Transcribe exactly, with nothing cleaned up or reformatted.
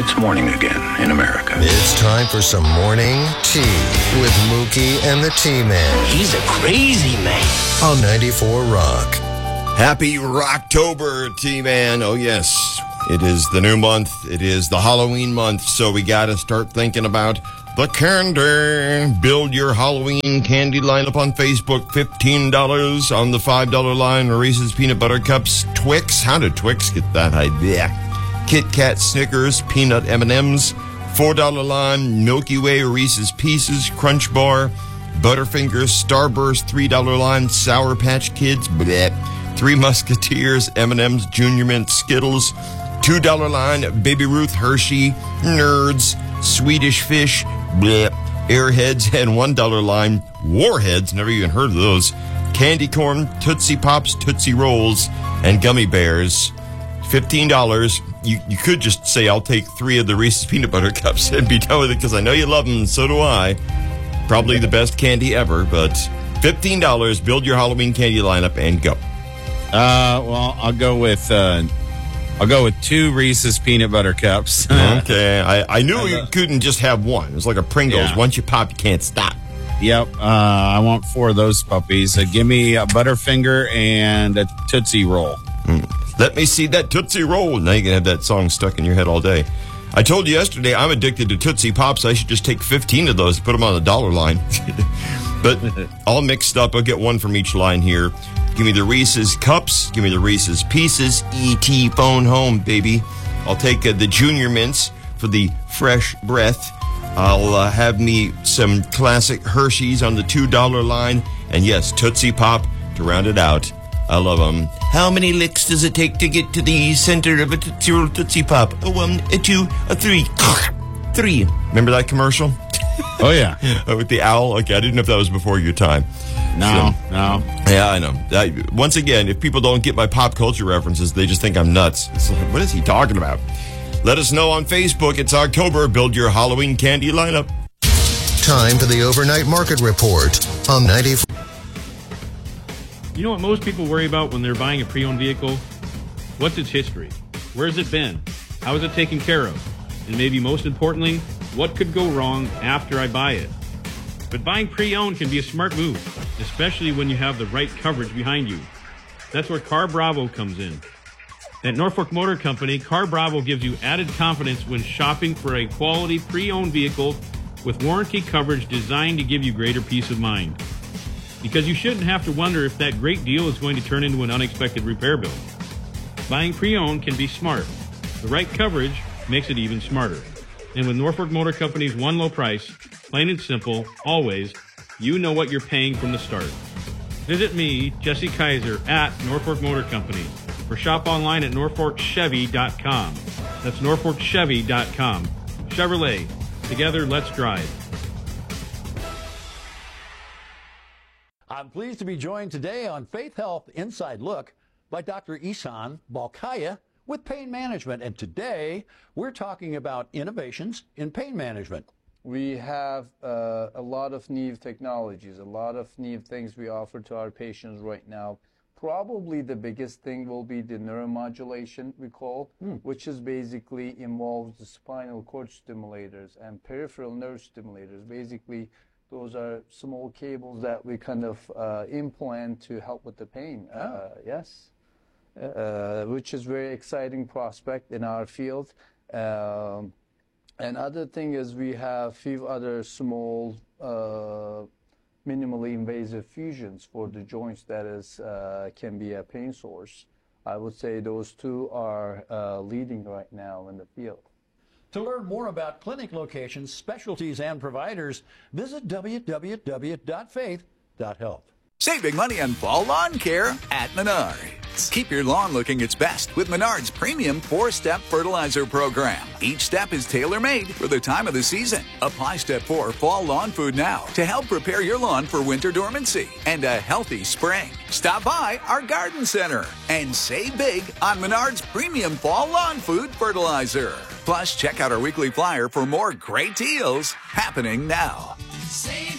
It's morning again in America. It's time for some morning tea with Mookie and the T-Man. He's a crazy man. On ninety-four Rock. Happy Rocktober, T-Man. Oh, yes. It is the new month. It is the Halloween month, so we got to start thinking about the candy. Build your Halloween candy lineup on Facebook. fifteen dollars on the five dollar line. Reese's Peanut Butter Cups. Twix. How did Twix get that idea? Kit Kat, Snickers, Peanut M and M's. four dollar line. Milky Way, Reese's Pieces, Crunch Bar, Butterfingers, Starburst, three dollar line. Sour Patch Kids. Bleh. Three Musketeers, M and M's, Junior Mint, Skittles, two dollar line, Baby Ruth, Hershey, Nerds, Swedish Fish, bleh, Airheads, and one dollar line, Warheads, never even heard of those, Candy Corn, Tootsie Pops, Tootsie Rolls, and Gummy Bears. fifteen dollars. You, you could just say, I'll take three of the Reese's Peanut Butter Cups and be done with it, because I know you love them, and so do I. Probably the best candy ever, but fifteen dollars, build your Halloween candy lineup, and go. Uh, well, I'll go with uh, I'll go with two Reese's Peanut Butter Cups. Okay, I, I knew you couldn't just have one. It's like a Pringles. Yeah. Once you pop, you can't stop. Yep, uh, I want four of those puppies. Uh, give me a Butterfinger and a Tootsie Roll. Hmm. Let me see that Tootsie Roll. Now you can have that song stuck in your head all day. I told you yesterday I'm addicted to Tootsie Pops. I should just take fifteen of those, put them on the dollar line. But all mixed up. I'll get one from each line here. Give me the Reese's Cups. Give me the Reese's Pieces. E T phone home, baby. I'll take uh, the Junior Mints for the fresh breath. I'll uh, have me some classic Hershey's on the two dollar line. And yes, Tootsie Pop to round it out. I love them. How many licks does it take to get to the center of a Tootsie Roll Tootsie Pop? A one, a two, a three. Three. Remember that commercial? Oh, yeah. With the owl? Okay, I didn't know if that was before your time. No, So, no. Yeah, I know. I, once again, if people don't get my pop culture references, they just think I'm nuts. It's like, what is he talking about? Let us know on Facebook. It's October. Build your Halloween candy lineup. Time for the overnight market report on ninety-four. You know what most people worry about when they're buying a pre-owned vehicle? What's its history? Where has it been? How is it taken care of? And maybe most importantly, what could go wrong after I buy it? But buying pre-owned can be a smart move, especially when you have the right coverage behind you. That's where Car Bravo comes in. At Norfolk Motor Company, Car Bravo gives you added confidence when shopping for a quality pre-owned vehicle with warranty coverage designed to give you greater peace of mind. Because you shouldn't have to wonder if that great deal is going to turn into an unexpected repair bill. Buying pre-owned can be smart. The right coverage makes it even smarter. And with Norfolk Motor Company's one low price, plain and simple, always, you know what you're paying from the start. Visit me, Jesse Kaiser, at Norfolk Motor Company, or shop online at norfolk chevy dot com. That's norfolk chevy dot com. Chevrolet. Together, let's drive. I'm pleased to be joined today on Faith Health Inside Look by Doctor Ihsan Balkaya with pain management. And today we're talking about innovations in pain management. We have uh, a lot of new technologies, a lot of new things we offer to our patients right now. Probably the biggest thing will be the neuromodulation we call, mm. which is basically involves the spinal cord stimulators and peripheral nerve stimulators. Basically, those are small cables that we kind of uh, implant to help with the pain. Oh. Uh, yes, uh, which is very exciting prospect in our field. Um, and other thing is we have few other small, uh, minimally invasive fusions for the joints that is uh, can be a pain source. I would say those two are uh, leading right now in the field. To learn more about clinic locations, specialties, and providers, visit w w w dot faith dot health. Save big money on fall lawn care at Menards. Keep your lawn looking its best with Menards premium four-step fertilizer program. Each step is tailor-made for the time of the season. Apply step four fall lawn food now to help prepare your lawn for winter dormancy and a healthy spring. Stop by our garden center and save big on Menards premium fall lawn food fertilizer. Plus, check out our weekly flyer for more great deals happening now.